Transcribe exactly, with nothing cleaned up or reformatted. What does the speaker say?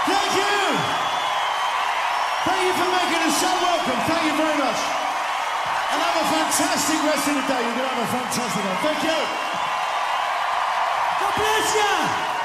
Thank you. Thank you for making us so welcome. Thank you very much. And have a fantastic rest of the day. You're going to have a fantastic one. Thank you. God bless you.